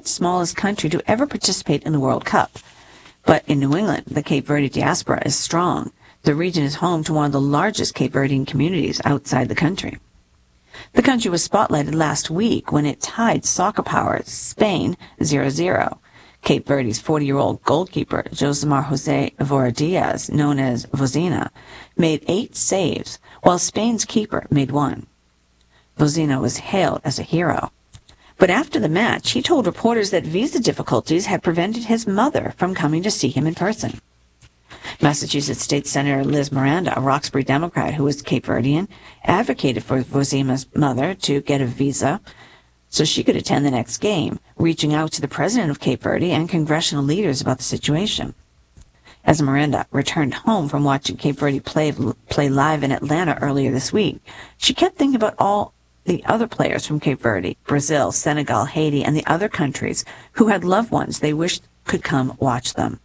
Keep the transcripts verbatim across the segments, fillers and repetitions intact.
second smallest country to ever participate in the World Cup. But in New England, the Cape Verde diaspora is strong. The region is home to one of the largest Cape Verdean communities outside the country. The country was spotlighted last week when it tied soccer power Spain zero zero. Cape Verde's forty-year-old goalkeeper, Josemar Jose Voradiaz, known as Vozina, made eight saves, while Spain's keeper made one. Vozina was hailed as a hero. But after the match, he told reporters that visa difficulties had prevented his mother from coming to see him in person. Massachusetts State Senator Liz Miranda, a Roxbury Democrat who is Cape Verdean, advocated for Vozina's mother to get a visa so she could attend the next game, reaching out to the president of Cape Verde and congressional leaders about the situation. As Miranda returned home from watching Cape Verde play, play live in Atlanta earlier this week, she kept thinking about all the other players from Cape Verde, Brazil, Senegal, Haiti, and the other countries who had loved ones they wished could come watch them.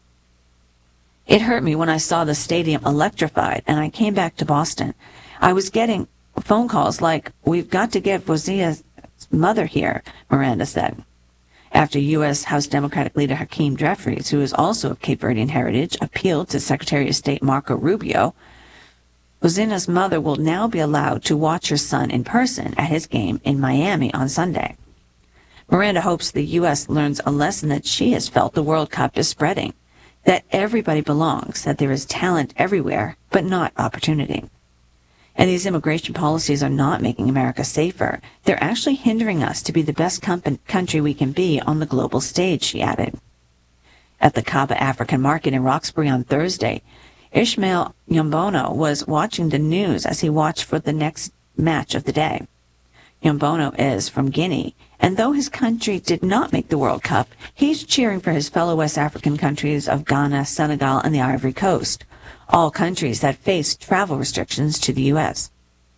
It hurt me when I saw the stadium electrified and I came back to Boston. I was getting phone calls like, "We've got to get Vozina's mother here," Miranda said. After U S House Democratic leader Hakeem Jeffries, who is also of Cape Verdean heritage, appealed to Secretary of State Marco Rubio, Vozina's mother will now be allowed to watch her son in person at his game in Miami on Sunday. Miranda hopes the U S learns a lesson that she has felt the World Cup is spreading, that everybody belongs, that there is talent everywhere, but not opportunity. And these immigration policies are not making America safer. They're actually hindering us to be the best comp- country we can be on the global stage, she added. At the Kaba African Market in Roxbury on Thursday, Ishmael Yombono was watching the news as he watched for the next match of the day. Yombono is from Guinea, and though his country did not make the World Cup, he's cheering for his fellow West African countries of Ghana, Senegal, and the Ivory Coast, all countries that face travel restrictions to the U S.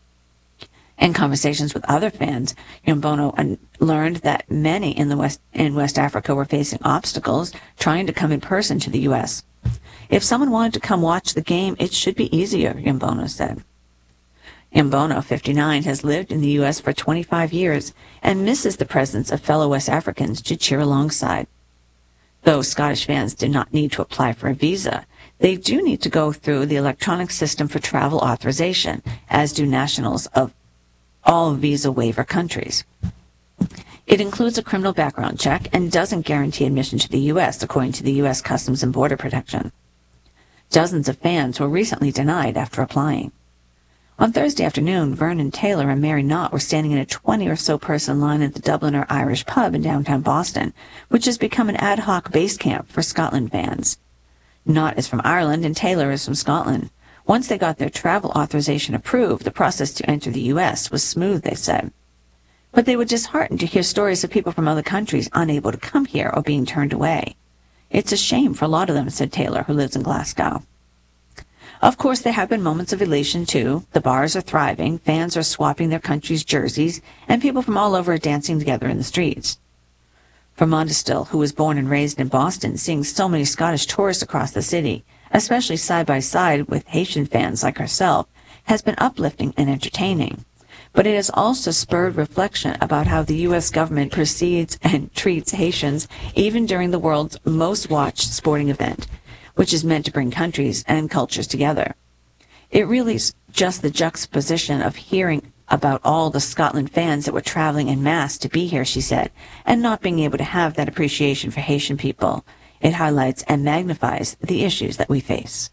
In conversations with other fans, Yombono learned that many in the West in West Africa were facing obstacles trying to come in person to the U S. If someone wanted to come watch the game, it should be easier, Yombono said. Yombono, fifty-nine, has lived in the U S for twenty-five years and misses the presence of fellow West Africans to cheer alongside. Though Scottish fans did not need to apply for a visa, they do need to go through the electronic system for travel authorization, as do nationals of all visa waiver countries. It includes a criminal background check and doesn't guarantee admission to the U S, according to the U S Customs and Border Protection. Dozens of fans were recently denied after applying. On Thursday afternoon, Vernon Taylor and Mary Knott were standing in a twenty or so person line at the Dubliner Irish pub in downtown Boston, which has become an ad hoc base camp for Scotland fans. Knott is from Ireland and Taylor is from Scotland. Once they got their travel authorization approved, the process to enter the U S was smooth, they said. But they were disheartened to hear stories of people from other countries unable to come here or being turned away. It's a shame for a lot of them, said Taylor, who lives in Glasgow. Of course, there have been moments of elation, too. The bars are thriving, fans are swapping their country's jerseys, and people from all over are dancing together in the streets. For Mondestill, who was born and raised in Boston, seeing so many Scottish tourists across the city, especially side by side with Haitian fans like herself, has been uplifting and entertaining. But it has also spurred reflection about how the U S government proceeds and treats Haitians even during the world's most watched sporting event, which is meant to bring countries and cultures together. It really is just the juxtaposition of hearing about all the Scotland fans that were traveling en masse to be here, she said, and not being able to have that appreciation for Haitian people. It highlights and magnifies the issues that we face.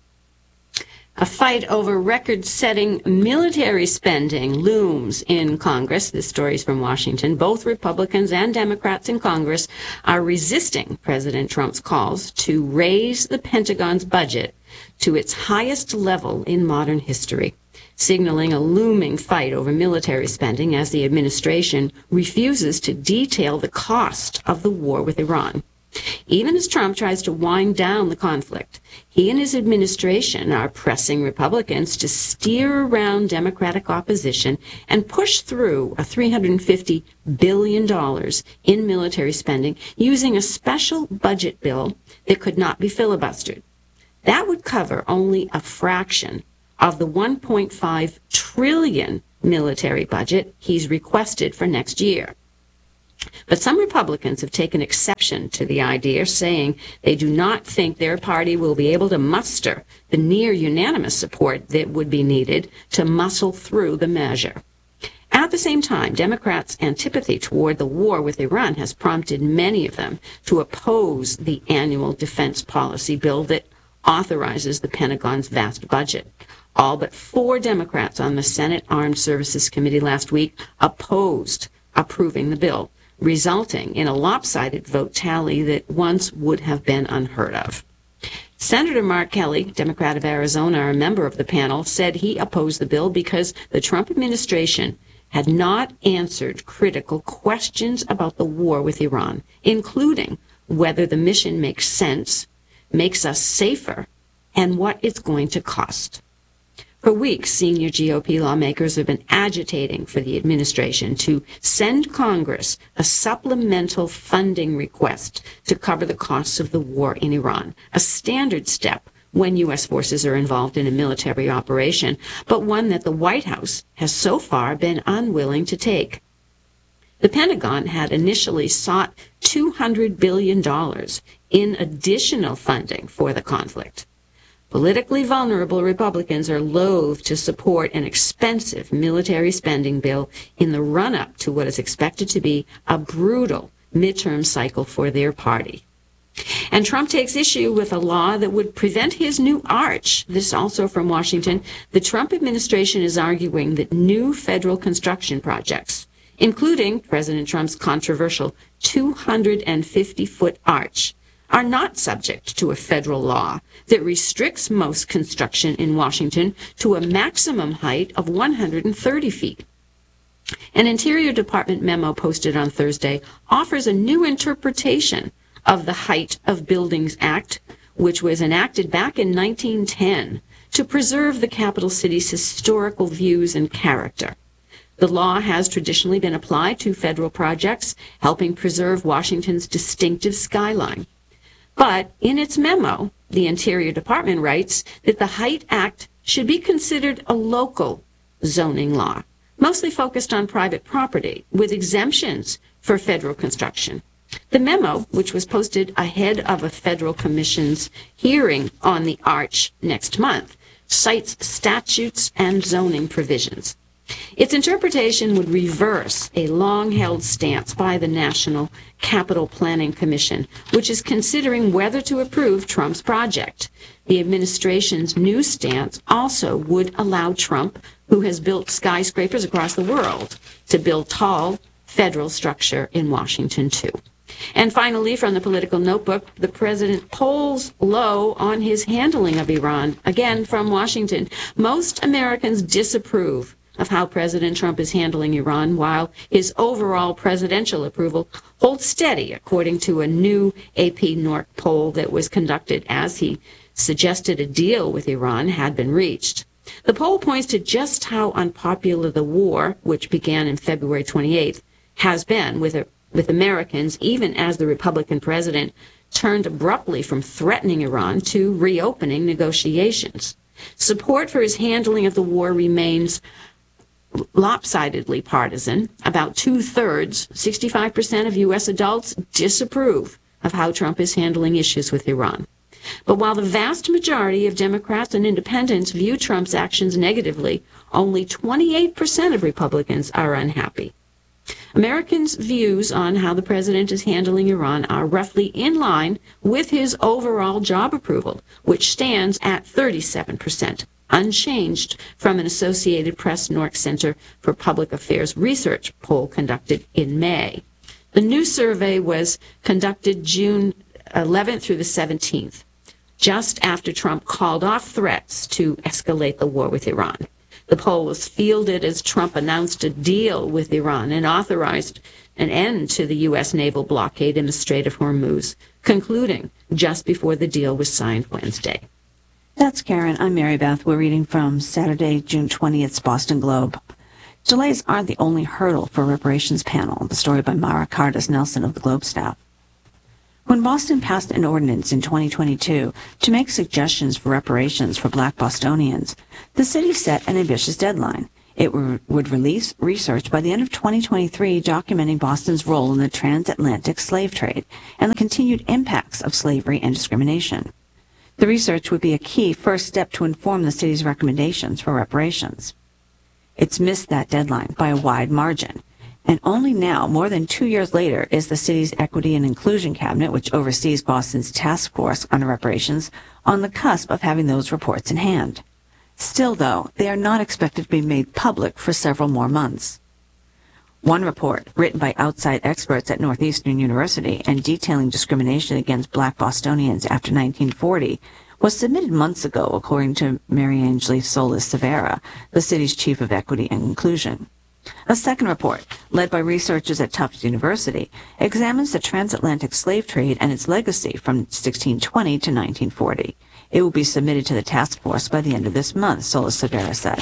A fight over record-setting military spending looms in Congress. This story is from Washington. Both Republicans and Democrats in Congress are resisting President Trump's calls to raise the Pentagon's budget to its highest level in modern history, signaling a looming fight over military spending as the administration refuses to detail the cost of the war with Iran. Even as Trump tries to wind down the conflict, he and his administration are pressing Republicans to steer around Democratic opposition and push through a three hundred fifty billion dollars in military spending using a special budget bill that could not be filibustered. That would cover only a fraction of the one point five trillion dollars military budget he's requested for next year. But some Republicans have taken exception to the idea, saying they do not think their party will be able to muster the near unanimous support that would be needed to muscle through the measure. At the same time, Democrats' antipathy toward the war with Iran has prompted many of them to oppose the annual defense policy bill that authorizes the Pentagon's vast budget. All but four Democrats on the Senate Armed Services Committee last week opposed approving the bill, resulting in a lopsided vote tally that once would have been unheard of. Senator Mark Kelly, Democrat of Arizona, a member of the panel, said he opposed the bill because the Trump administration had not answered critical questions about the war with Iran, including whether the mission makes sense, makes us safer, and what it's going to cost. For weeks, senior G O P lawmakers have been agitating for the administration to send Congress a supplemental funding request to cover the costs of the war in Iran, a standard step when U S forces are involved in a military operation, but one that the White House has so far been unwilling to take. The Pentagon had initially sought two hundred billion dollars in additional funding for the conflict. Politically vulnerable Republicans are loath to support an expensive military spending bill in the run-up to what is expected to be a brutal midterm cycle for their party. And Trump takes issue with a law that would prevent his new arch. This also from Washington. The Trump administration is arguing that new federal construction projects, including President Trump's controversial two hundred fifty foot arch, are not subject to a federal law that restricts most construction in Washington to a maximum height of one hundred thirty feet. An Interior Department memo posted on Thursday offers a new interpretation of the Height of Buildings Act, which was enacted back in nineteen ten to preserve the capital city's historical views and character. The law has traditionally been applied to federal projects, helping preserve Washington's distinctive skyline. But in its memo, the Interior Department writes that the Height Act should be considered a local zoning law, mostly focused on private property, with exemptions for federal construction. The memo, which was posted ahead of a federal commission's hearing on the arch next month, cites statutes and zoning provisions. Its interpretation would reverse a long-held stance by the National Capital Planning Commission, which is considering whether to approve Trump's project. The administration's new stance also would allow Trump, who has built skyscrapers across the world, to build tall federal structure in Washington, too. And finally, from the Political Notebook, the president polls low on his handling of Iran. Again, from Washington, most Americans disapprove of how President Trump is handling Iran, while his overall presidential approval holds steady, according to a new A P N O R C poll that was conducted as he suggested a deal with Iran had been reached. The poll points to just how unpopular the war, which began in February twenty-eighth, has been with, with Americans, even as the Republican president turned abruptly from threatening Iran to reopening negotiations. Support for his handling of the war remains lopsidedly partisan. About two-thirds, sixty-five percent of U S adults disapprove of how Trump is handling issues with Iran. But while the vast majority of Democrats and independents view Trump's actions negatively, only twenty-eight percent of Republicans are unhappy. Americans' views on how the president is handling Iran are roughly in line with his overall job approval, which stands at thirty-seven percent. Unchanged from an Associated Press N O R C Center for Public Affairs Research poll conducted in May. The new survey was conducted June eleventh through the seventeenth, just after Trump called off threats to escalate the war with Iran. The poll was fielded as Trump announced a deal with Iran and authorized an end to the U S naval blockade in the Strait of Hormuz, concluding just before the deal was signed Wednesday. That's Karen. I'm Mary Beth. We're reading from Saturday, June twentieth's Boston Globe. Delays aren't the only hurdle for reparations panel. The story by Mara Cardis Nelson of the Globe staff. When Boston passed an ordinance in twenty twenty-two to make suggestions for reparations for black Bostonians, the city set an ambitious deadline. It w- would release research by the end of twenty twenty-three documenting Boston's role in the transatlantic slave trade and the continued impacts of slavery and discrimination. The research would be a key first step to inform the city's recommendations for reparations. It's missed that deadline by a wide margin, and only now, more than two years later, is the city's Equity and Inclusion Cabinet, which oversees Boston's task force on reparations, on the cusp of having those reports in hand. Still, though, they are not expected to be made public for several more months. One report, written by outside experts at Northeastern University and detailing discrimination against black Bostonians after nineteen forty, was submitted months ago, according to Mariangeli Solis-Severa, the city's chief of equity and inclusion. A second report, led by researchers at Tufts University, examines the transatlantic slave trade and its legacy from sixteen twenty to nineteen forty. It will be submitted to the task force by the end of this month, Solis-Severa said.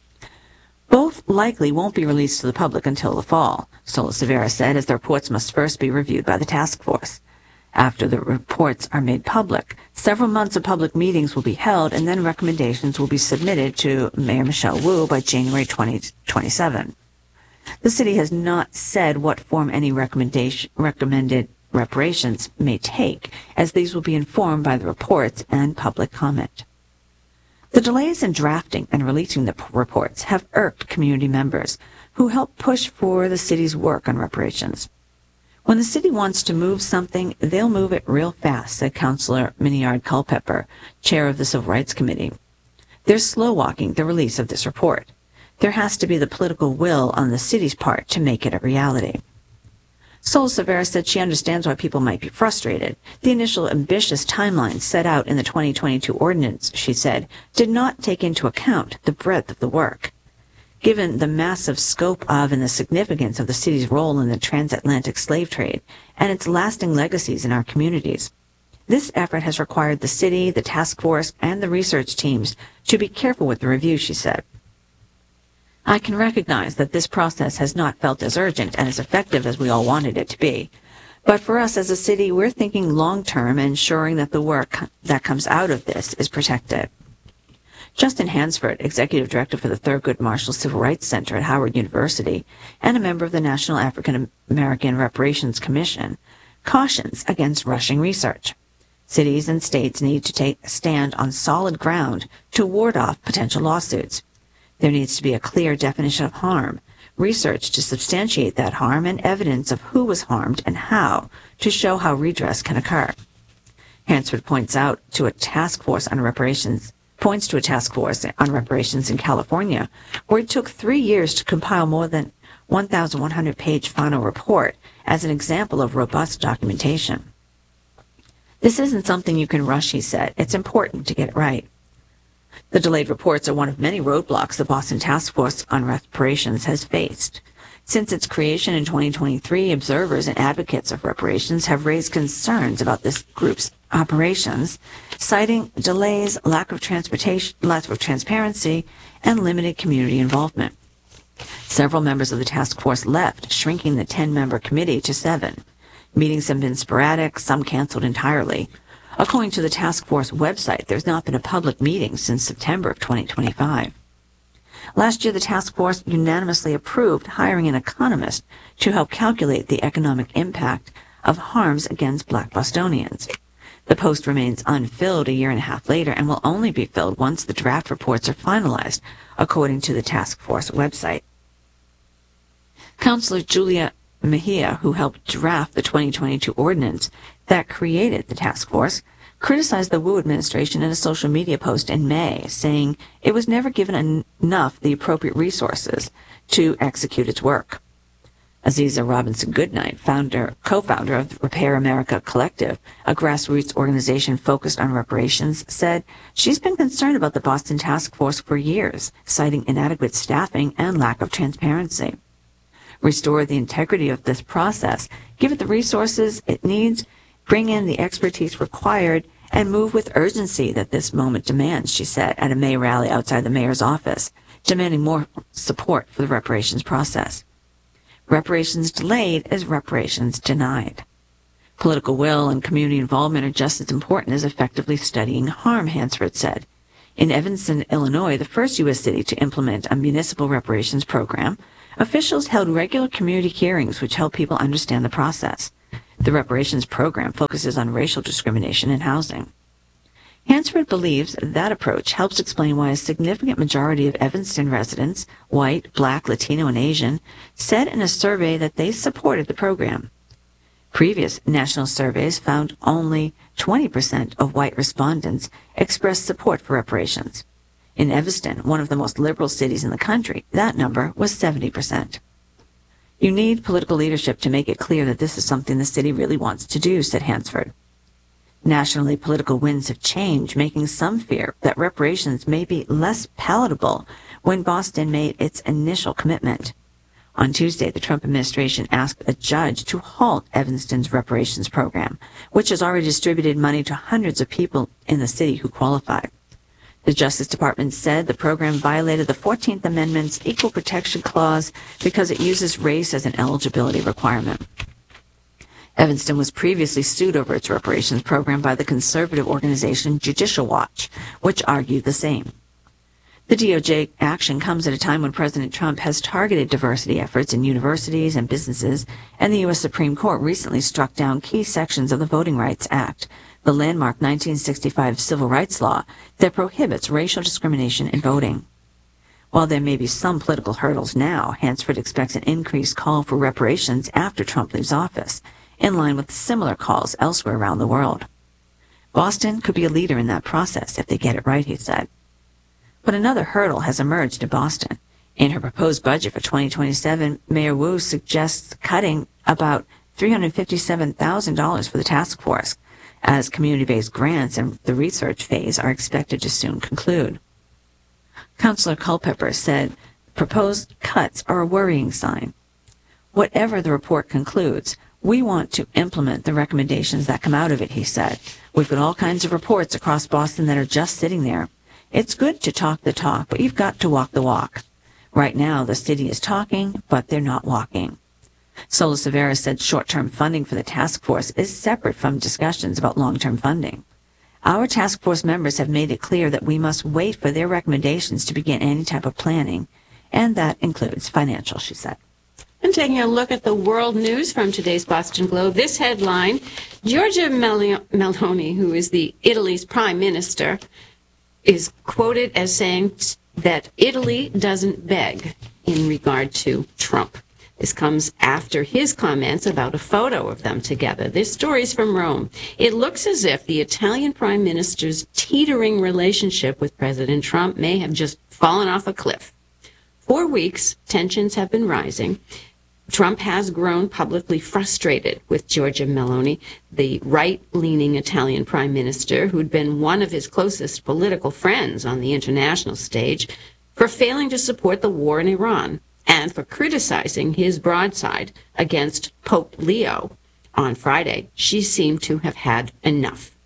Both likely won't be released to the public until the fall, Solis-Severa said, as the reports must first be reviewed by the task force. After the reports are made public, several months of public meetings will be held, and then recommendations will be submitted to Mayor Michelle Wu by January twenty twenty-seven. The city has not said what form any recommendation, recommended reparations may take, as these will be informed by the reports and public comment. The delays in drafting and releasing the reports have irked community members who help push for the city's work on reparations. When the city wants to move something, they'll move it real fast, said Councilor Minyard Culpepper, chair of the Civil Rights Committee. They're slow-walking the release of this report. There has to be the political will on the city's part to make it a reality. Solis-Severa said she understands why people might be frustrated. The initial ambitious timeline set out in the twenty twenty-two ordinance, she said, did not take into account the breadth of the work. Given the massive scope of and the significance of the city's role in the transatlantic slave trade and its lasting legacies in our communities, this effort has required the city, the task force, and the research teams to be careful with the review, she said. I can recognize that this process has not felt as urgent and as effective as we all wanted it to be. But for us as a city, we're thinking long-term and ensuring that the work that comes out of this is protected. Justin Hansford, Executive Director for the Thurgood Marshall Civil Rights Center at Howard University and a member of the National African American Reparations Commission, cautions against rushing research. Cities and states need to take a stand on solid ground to ward off potential lawsuits. There needs to be a clear definition of harm, research to substantiate that harm, and evidence of who was harmed and how to show how redress can occur. Hansford points out to a task force on reparations, points to a task force on reparations in California, where it took three years to compile more than one thousand one hundred page final report as an example of robust documentation. This isn't something you can rush, he said. It's important to get it right. The delayed reports are one of many roadblocks the Boston Task Force on Reparations has faced. Since its creation in twenty twenty-three, observers and advocates of reparations have raised concerns about this group's operations, citing delays, lack of transportation, lack of transparency, and limited community involvement. Several members of the task force left, shrinking the ten-member committee to seven. Meetings have been sporadic, some canceled entirely. According to the task force website, there's not been a public meeting since September of twenty twenty-five. Last year, the task force unanimously approved hiring an economist to help calculate the economic impact of harms against black Bostonians. The post remains unfilled a year and a half later and will only be filled once the draft reports are finalized, according to the task force website. Councilor Julia Mejia, who helped draft the twenty twenty-two ordinance that created the task force, criticized the Wu administration in a social media post in May, saying it was never given en- enough the appropriate resources to execute its work. Aziza Robinson Goodnight, founder, co-founder of Repair America Collective, a grassroots organization focused on reparations, said she's been concerned about the Boston Task Force for years, citing inadequate staffing and lack of transparency. Restore the integrity of this process, give it the resources it needs, bring in the expertise required, and move with urgency that this moment demands, she said at a May rally outside the mayor's office, demanding more support for the reparations process. Reparations delayed is reparations denied. Political will and community involvement are just as important as effectively studying harm, Hansford said. In Evanston, Illinois, the first U S city to implement a municipal reparations program, officials held regular community hearings which help people understand the process. The reparations program focuses on racial discrimination in housing. Hansford believes that approach helps explain why a significant majority of Evanston residents, white, black, Latino, and Asian, said in a survey that they supported the program. Previous national surveys found only twenty percent of white respondents expressed support for reparations. In Evanston, one of the most liberal cities in the country, that number was seventy percent. You need political leadership to make it clear that this is something the city really wants to do, said Hansford. Nationally, political winds have changed, making some fear that reparations may be less palatable when Boston made its initial commitment. On Tuesday, the Trump administration asked a judge to halt Evanston's reparations program, which has already distributed money to hundreds of people in the city who qualify. The Justice Department said the program violated the fourteenth Amendment's Equal Protection Clause because it uses race as an eligibility requirement. Evanston was previously sued over its reparations program by the conservative organization Judicial Watch, which argued the same. The D O J action comes at a time when President Trump has targeted diversity efforts in universities and businesses, and the U S Supreme Court recently struck down key sections of the Voting Rights Act, the landmark nineteen sixty-five civil rights law that prohibits racial discrimination in voting. While there may be some political hurdles now, Hansford expects an increased call for reparations after Trump leaves office, in line with similar calls elsewhere around the world. Boston could be a leader in that process if they get it right, he said. But another hurdle has emerged in Boston. In her proposed budget for twenty twenty-seven, Mayor Wu suggests cutting about three hundred fifty-seven thousand dollars for the task force, as community-based grants and the research phase are expected to soon conclude. Councillor Culpepper said proposed cuts are a worrying sign. Whatever the report concludes, we want to implement the recommendations that come out of it, he said. We've got all kinds of reports across Boston that are just sitting there. It's good to talk the talk, but you've got to walk the walk. Right now, the city is talking, but they're not walking. Sola Severa said short-term funding for the task force is separate from discussions about long-term funding. Our task force members have made it clear that we must wait for their recommendations to begin any type of planning, and that includes financial, she said. And taking a look at the world news from today's Boston Globe, this headline, Giorgia Meloni, who is the Italy's prime minister, is quoted as saying that Italy doesn't beg in regard to Trump. This comes after his comments about a photo of them together. This story's from Rome. It looks as if the Italian prime minister's teetering relationship with President Trump may have just fallen off a cliff. For weeks, tensions have been rising. Trump has grown publicly frustrated with Giorgia Meloni, the right-leaning Italian prime minister who'd been one of his closest political friends on the international stage, for failing to support the war in Iran and for criticizing his broadside against Pope Leo. On Friday, she seemed to have had enough.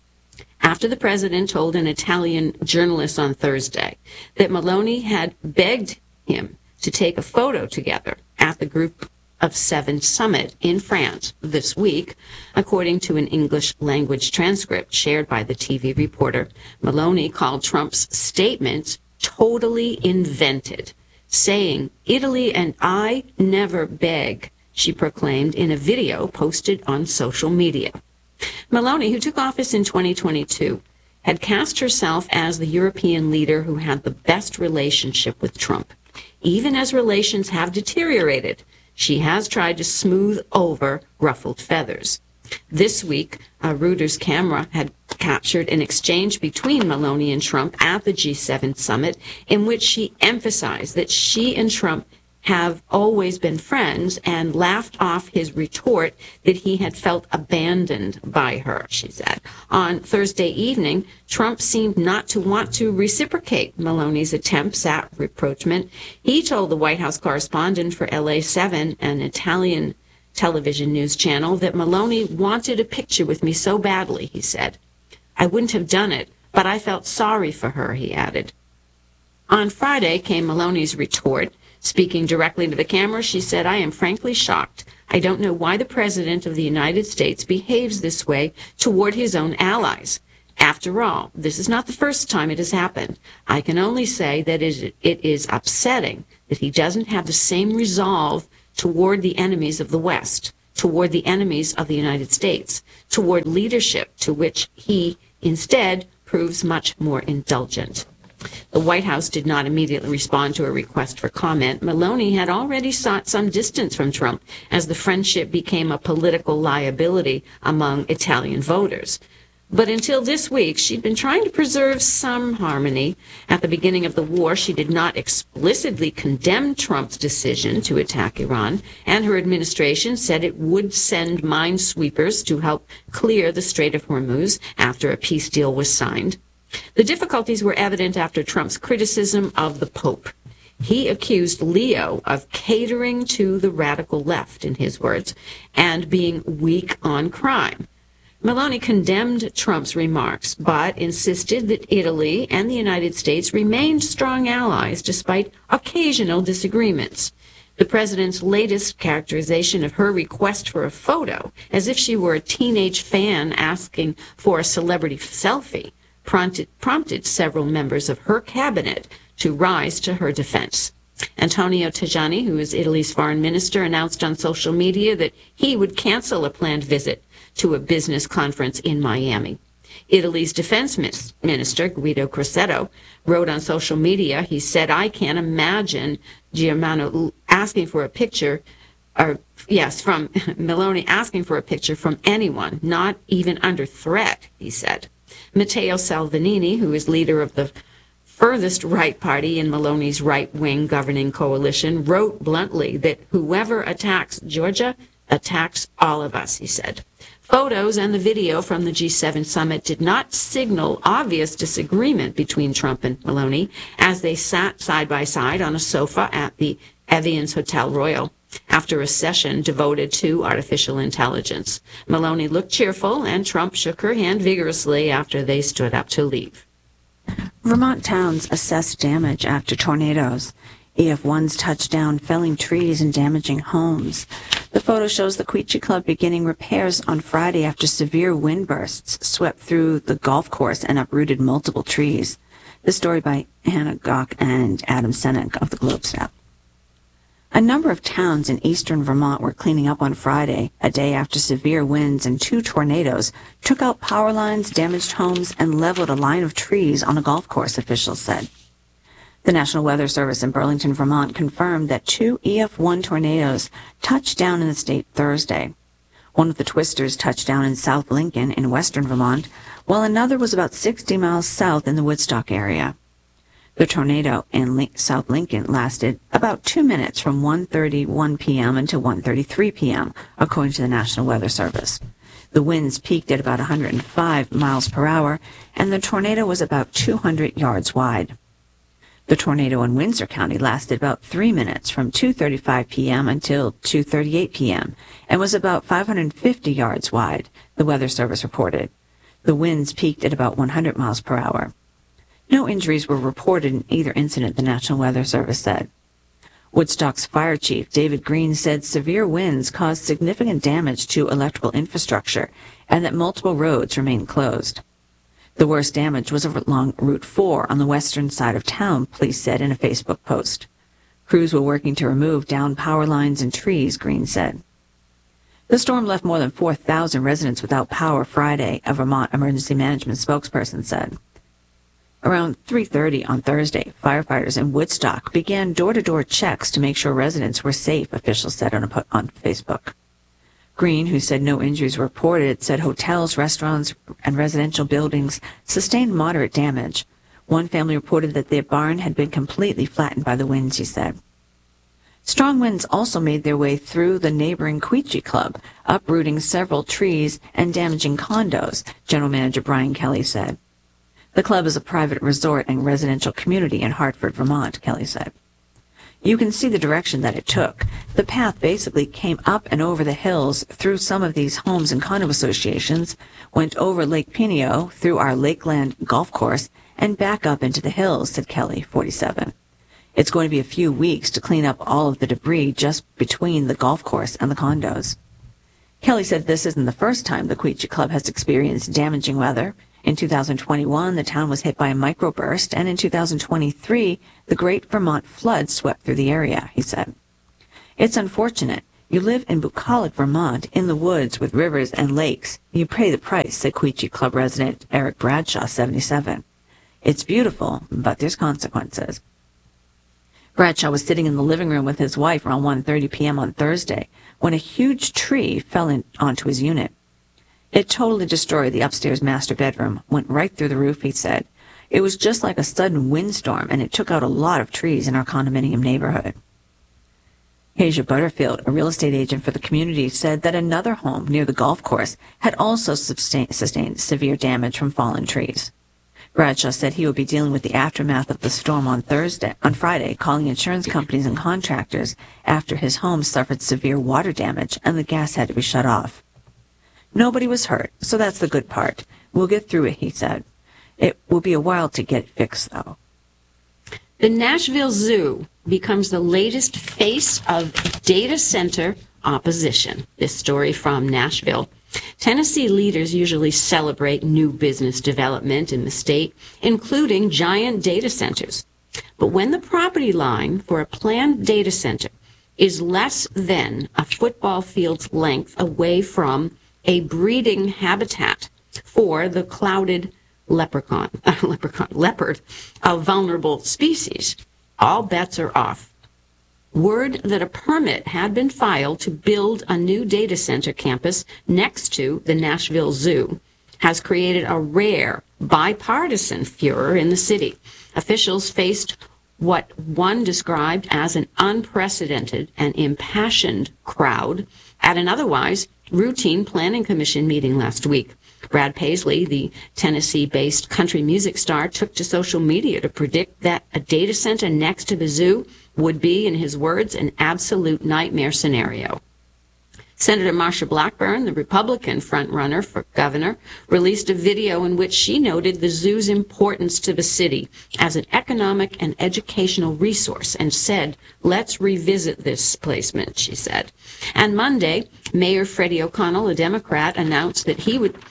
After the president told an Italian journalist on Thursday that Meloni had begged him to take a photo together at the Group of Seven summit in France this week, according to an English language transcript shared by the T V reporter, Meloni called Trump's statements totally invented, saying, "Italy and I never beg," she proclaimed in a video posted on social media. Meloni, who took office in twenty twenty-two, had cast herself as the European leader who had the best relationship with Trump. Even as relations have deteriorated, she has tried to smooth over ruffled feathers. This week, a Reuters camera had captured an exchange between Meloni and Trump at the G seven summit in which she emphasized that she and Trump have always been friends and laughed off his retort that he had felt abandoned by her, she said. On Thursday evening, Trump seemed not to want to reciprocate Meloni's attempts at rapprochement. He told the White House correspondent for L A seven, an Italian television news channel, that Meloni wanted a picture with me so badly, he said. "I wouldn't have done it, but I felt sorry for her," he added. On Friday came Meloni's retort. Speaking directly to the camera, she said, "I am frankly shocked. I don't know why the President of the United States behaves this way toward his own allies. After all, this is not the first time it has happened. I can only say that it is upsetting that he doesn't have the same resolve toward the enemies of the West, toward the enemies of the United States, toward leadership to which he instead proves much more indulgent. The White House did not immediately respond to a request for comment. Meloni had already sought some distance from Trump as the friendship became a political liability among Italian voters. But until this week, she'd been trying to preserve some harmony. At the beginning of the war, she did not explicitly condemn Trump's decision to attack Iran, and her administration said it would send minesweepers to help clear the Strait of Hormuz after a peace deal was signed. The difficulties were evident after Trump's criticism of the Pope. He accused Leo of catering to the radical left, in his words, and being weak on crime. Meloni condemned Trump's remarks, but insisted that Italy and the United States remained strong allies despite occasional disagreements. The president's latest characterization of her request for a photo, as if she were a teenage fan asking for a celebrity selfie, prompted, prompted several members of her cabinet to rise to her defense. Antonio Tajani, who is Italy's foreign minister, announced on social media that he would cancel a planned visit to a business conference in Miami. Italy's defense minister, Guido Crosetto, wrote on social media, he said, I can't imagine Germano asking for a picture, or yes, from Meloni asking for a picture from anyone, not even under threat, he said. Matteo Salvini, who is leader of the furthest right party in Meloni's right-wing governing coalition, wrote bluntly that whoever attacks Georgia attacks all of us, he said. Photos and the video from the G seven summit did not signal obvious disagreement between Trump and Meloni as they sat side by side on a sofa at the Evian's Hotel Royal after a session devoted to artificial intelligence. Meloni looked cheerful, and Trump shook her hand vigorously after they stood up to leave. Vermont towns assess damage after tornadoes. E F ones touched down, felling trees and damaging homes. The photo shows the Quechee Club beginning repairs on Friday after severe wind bursts swept through the golf course and uprooted multiple trees. The story by Hannah Gock and Adam Senek of the Globe staff. A number of towns in eastern Vermont were cleaning up on Friday, a day after severe winds and two tornadoes took out power lines, damaged homes, and leveled a line of trees on a golf course, officials said. The National Weather Service in Burlington, Vermont confirmed that two E F one tornadoes touched down in the state Thursday. One of the twisters touched down in South Lincoln in western Vermont, while another was about sixty miles south in the Woodstock area. The tornado in South Lincoln lasted about two minutes from one thirty-one p.m. until one thirty-three p.m., according to the National Weather Service. The winds peaked at about one hundred five miles per hour, and the tornado was about two hundred yards wide. The tornado in Windsor County lasted about three minutes from two thirty-five p.m. until two thirty-eight p.m. and was about five hundred fifty yards wide, the Weather Service reported. The winds peaked at about one hundred miles per hour. No injuries were reported in either incident, the National Weather Service said. Woodstock's fire chief, David Green, said severe winds caused significant damage to electrical infrastructure and that multiple roads remain closed. The worst damage was along Route four on the western side of town, police said in a Facebook post. Crews were working to remove downed power lines and trees, Green said. The storm left more than four thousand residents without power Friday, a Vermont emergency management spokesperson said. Around three thirty on Thursday, firefighters in Woodstock began door-to-door checks to make sure residents were safe, officials said on, a, on Facebook. Green, who said no injuries were reported, said hotels, restaurants, and residential buildings sustained moderate damage. One family reported that their barn had been completely flattened by the winds, he said. Strong winds also made their way through the neighboring Quechee Club, uprooting several trees and damaging condos, General Manager Brian Kelly said. The club is a private resort and residential community in Hartford, Vermont, Kelly said. You can see the direction that it took. The path basically came up and over the hills through some of these homes and condo associations, went over Lake Pineo through our Lakeland golf course, and back up into the hills, said Kelly, forty-seven. It's going to be a few weeks to clean up all of the debris just between the golf course and the condos. Kelly said this isn't the first time the Quechee Club has experienced damaging weather. In two thousand twenty-one, the town was hit by a microburst, and in two thousand twenty-three, the Great Vermont Flood swept through the area, he said. It's unfortunate. You live in Bucolic, Vermont, in the woods with rivers and lakes. You pay the price, said Quechee Club resident Eric Bradshaw, seventy-seven. It's beautiful, but there's consequences. Bradshaw was sitting in the living room with his wife around one thirty p.m. on Thursday when a huge tree fell in, onto his unit. It totally destroyed the upstairs master bedroom, went right through the roof, he said. It was just like a sudden windstorm, and it took out a lot of trees in our condominium neighborhood. Asia Butterfield, a real estate agent for the community, said that another home near the golf course had also sustain, sustained severe damage from fallen trees. Bradshaw said he would be dealing with the aftermath of the storm on Thursday, on Friday, calling insurance companies and contractors after his home suffered severe water damage and the gas had to be shut off. Nobody was hurt, so that's the good part. We'll get through it, he said. It will be a while to get it fixed, though. The Nashville Zoo becomes the latest face of data center opposition. This story from Nashville. Tennessee leaders usually celebrate new business development in the state, including giant data centers. But when the property line for a planned data center is less than a football field's length away from a breeding habitat for the clouded leprechaun, uh, leprechaun, leopard of vulnerable species, all bets are off. Word that a permit had been filed to build a new data center campus next to the Nashville Zoo has created a rare bipartisan furor in the city. Officials faced what one described as an unprecedented and impassioned crowd at an otherwise routine planning commission meeting last week. Brad Paisley, the Tennessee-based country music star, took to social media to predict that a data center next to the zoo would be, in his words, an absolute nightmare scenario. Senator Marsha Blackburn, the Republican frontrunner for governor, released a video in which she noted the zoo's importance to the city as an economic and educational resource and said, let's revisit this placement, she said. And Monday, Mayor Freddie O'Connell, a Democrat, announced that he would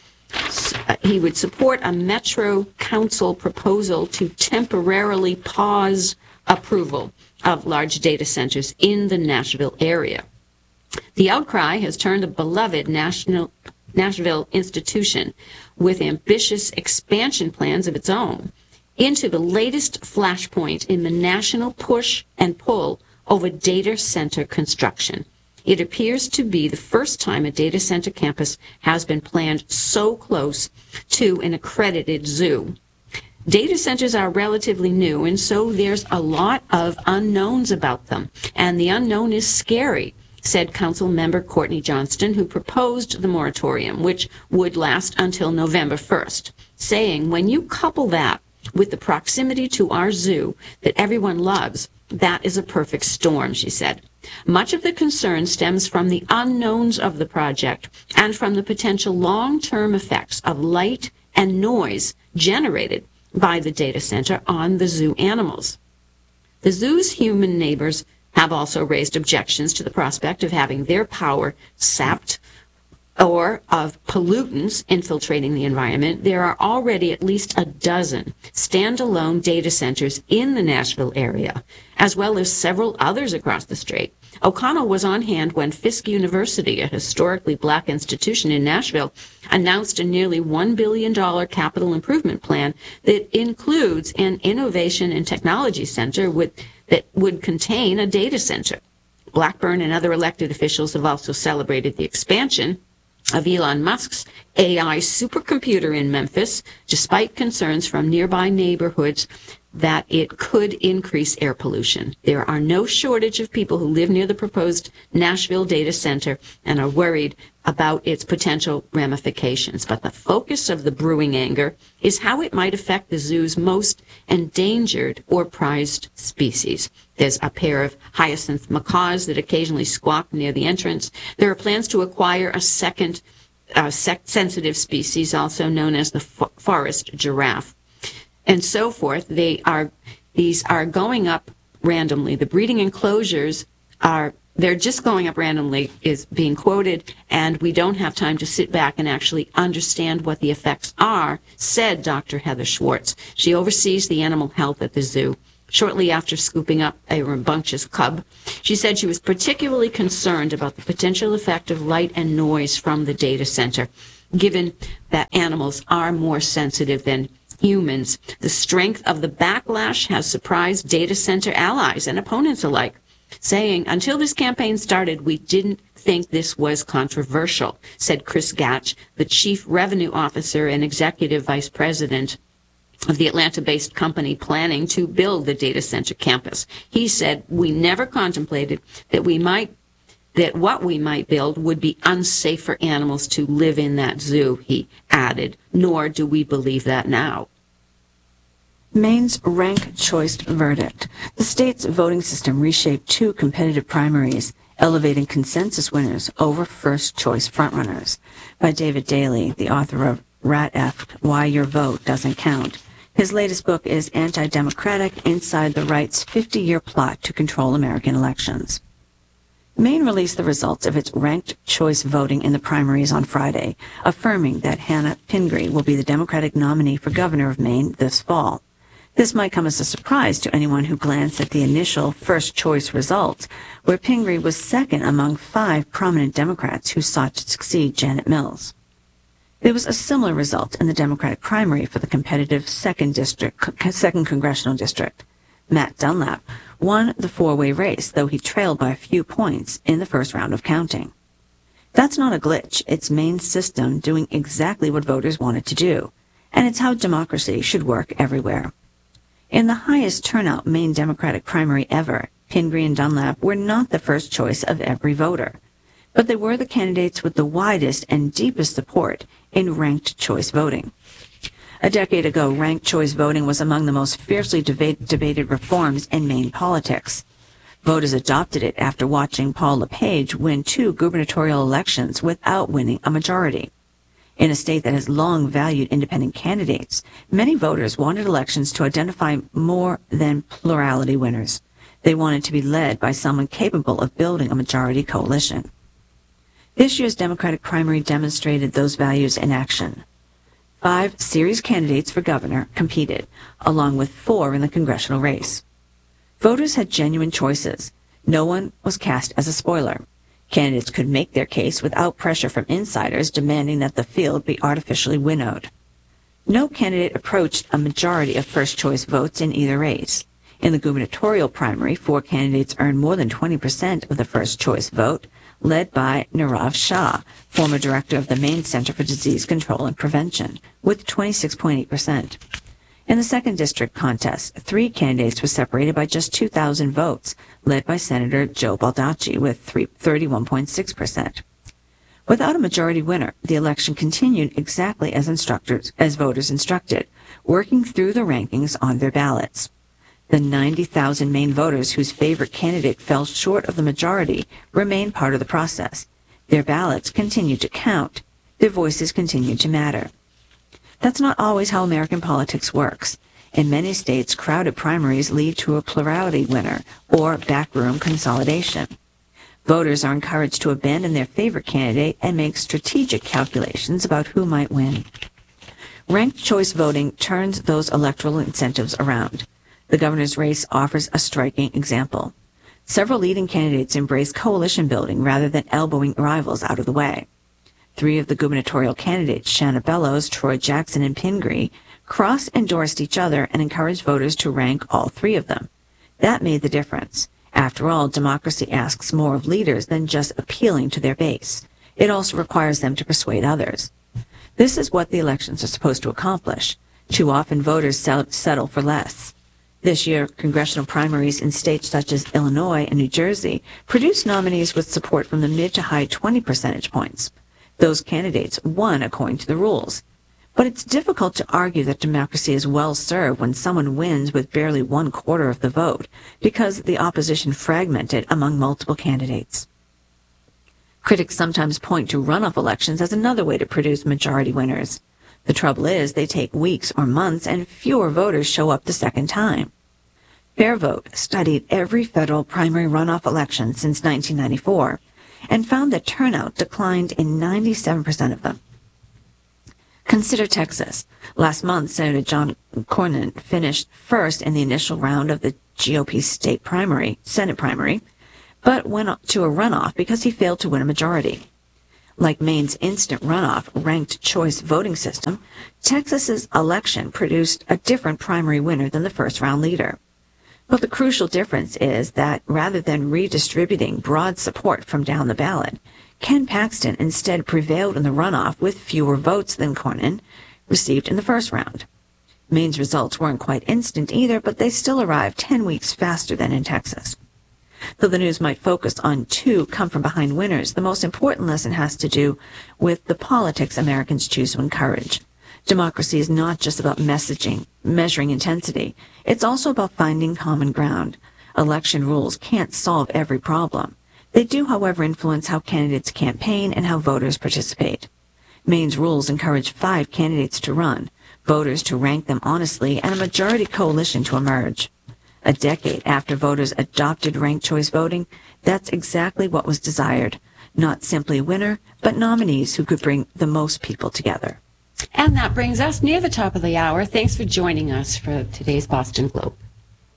he would support a Metro Council proposal to temporarily pause approval of large data centers in the Nashville area. The outcry has turned a beloved national, Nashville institution with ambitious expansion plans of its own into the latest flashpoint in the national push and pull over data center construction. It appears to be the first time a data center campus has been planned so close to an accredited zoo. Data centers are relatively new, and so there's a lot of unknowns about them, and the unknown is scary, said Council Member Courtney Johnston, who proposed the moratorium, which would last until November first, saying, when you couple that with the proximity to our zoo that everyone loves, that is a perfect storm, she said. Much of the concern stems from the unknowns of the project and from the potential long-term effects of light and noise generated by the data center on the zoo animals. The zoo's human neighbors have also raised objections to the prospect of having their power sapped or of pollutants infiltrating the environment. There are already at least a dozen standalone data centers in the Nashville area, as well as several others across the state. O'Connell was on hand when Fisk University, a historically black institution in Nashville, announced a nearly one billion dollars capital improvement plan that includes an innovation and technology center with, that would contain a data center. Blackburn and other elected officials have also celebrated the expansion of Elon Musk's A I supercomputer in Memphis, despite concerns from nearby neighborhoods that it could increase air pollution. There are no shortage of people who live near the proposed Nashville data center and are worried about its potential ramifications. But the focus of the brewing anger is how it might affect the zoo's most endangered or prized species. There's a pair of hyacinth macaws that occasionally squawk near the entrance. There are plans to acquire a second uh, sensitive species, also known as the fo- forest giraffe, and so forth. They are, these are going up randomly. The breeding enclosures are they're just going up randomly is being quoted, and we don't have time to sit back and actually understand what the effects are, said Doctor Heather Schwartz. She oversees the animal health at the zoo. Shortly after scooping up a rambunctious cub, she said she was particularly concerned about the potential effect of light and noise from the data center, given that animals are more sensitive than humans. The strength of the backlash has surprised data center allies and opponents alike, saying, "Until this campaign started, we didn't think this was controversial," said Chris Gatch, the chief revenue officer and executive vice president of the Atlanta-based company planning to build the data center campus. He said, "We never contemplated that we might that what we might build would be unsafe for animals to live in that zoo," he added, "nor do we believe that now." Maine's ranked choice verdict. The state's voting system reshaped two competitive primaries, elevating consensus winners over first-choice frontrunners. By David Daly, the author of Rat F, Why Your Vote Doesn't Count. His latest book is Anti-Democratic: Inside the Right's fifty-year Plot to Control American Elections. Maine released the results of its ranked choice voting in the primaries on Friday, affirming that Hannah Pingree will be the Democratic nominee for governor of Maine this fall. This might come as a surprise to anyone who glanced at the initial first-choice results, where Pingree was second among five prominent Democrats who sought to succeed Janet Mills. There was a similar result in the Democratic primary for the competitive second district, second congressional district. Matt Dunlap won the four-way race, though he trailed by a few points in the first round of counting. That's not a glitch. It's Maine's system doing exactly what voters wanted to do, and it's how democracy should work everywhere. In the highest turnout Maine Democratic primary ever, Pingree and Dunlap were not the first choice of every voter, but they were the candidates with the widest and deepest support in ranked choice voting. A decade ago, ranked choice voting was among the most fiercely debate, debated reforms in Maine politics. Voters adopted it after watching Paul LePage win two gubernatorial elections without winning a majority. In a state that has long valued independent candidates, many voters wanted elections to identify more than plurality winners. They wanted to be led by someone capable of building a majority coalition. This year's Democratic primary demonstrated those values in action. Five series candidates for governor competed, along with four in the congressional race. Voters had genuine choices. No one was cast as a spoiler. Candidates could make their case without pressure from insiders demanding that the field be artificially winnowed. No candidate approached a majority of first-choice votes in either race. In the gubernatorial primary, four candidates earned more than twenty percent of the first-choice vote, led by Nirav Shah, former director of the Maine Center for Disease Control and Prevention, with twenty-six point eight percent. In the second district contest, three candidates were separated by just two thousand votes, led by Senator Joe Baldacci with thirty-one point six percent. Without a majority winner, the election continued exactly as instructors, as voters instructed, working through the rankings on their ballots. The ninety thousand Maine voters whose favorite candidate fell short of the majority remained part of the process. Their ballots continued to count. Their voices continued to matter. That's not always how American politics works. In many states, crowded primaries lead to a plurality winner or backroom consolidation. Voters are encouraged to abandon their favorite candidate and make strategic calculations about who might win. Ranked choice voting turns those electoral incentives around. The governor's race offers a striking example. Several leading candidates embrace coalition building rather than elbowing rivals out of the way. Three of the gubernatorial candidates, Shanna Bellows, Troy Jackson, and Pingree, cross-endorsed each other and encouraged voters to rank all three of them. That made the difference. After all, democracy asks more of leaders than just appealing to their base. It also requires them to persuade others. This is what the elections are supposed to accomplish. Too often, voters settle for less. This year, congressional primaries in states such as Illinois and New Jersey produced nominees with support from the mid to high twenty percentage points. Those candidates won according to the rules. But it's difficult to argue that democracy is well served when someone wins with barely one quarter of the vote because the opposition fragmented among multiple candidates. Critics sometimes point to runoff elections as another way to produce majority winners. The trouble is they take weeks or months and fewer voters show up the second time. FairVote studied every federal primary runoff election since nineteen ninety-four and found that turnout declined in ninety-seven percent of them. Consider Texas. Last month, Senator John Cornyn finished first in the initial round of the G O P state primary, Senate primary, but went to a runoff because he failed to win a majority. Like Maine's instant runoff ranked choice voting system, Texas's election produced a different primary winner than the first round leader. But the crucial difference is that rather than redistributing broad support from down the ballot, Ken Paxton instead prevailed in the runoff with fewer votes than Cornyn received in the first round. Maine's results weren't quite instant either, but they still arrived ten weeks faster than in Texas. Though the news might focus on two come-from-behind winners, the most important lesson has to do with the politics Americans choose to encourage. Democracy is not just about messaging, measuring intensity. It's also about finding common ground. Election rules can't solve every problem. They do, however, influence how candidates campaign and how voters participate. Maine's rules encourage five candidates to run, voters to rank them honestly, and a majority coalition to emerge. A decade after voters adopted ranked choice voting, that's exactly what was desired. Not simply a winner, but nominees who could bring the most people together. And that brings us near the top of the hour. Thanks for joining us for today's Boston Globe.